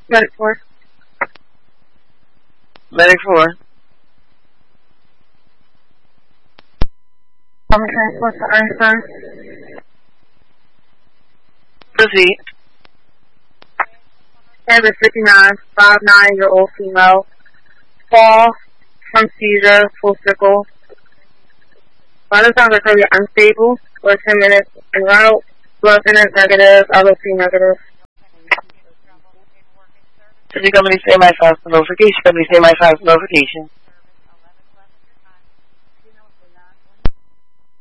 Medic 4. Medic 4. Public transport to Ironstone. Proceed. Kansas 59, 59-year-old female. Fall from seizure, full circle. Vital signs are currently unstable for 10 minutes en route. Blood thinners negative, LOC negative. City Company, stay my fast notification. Company, stay my fast notification.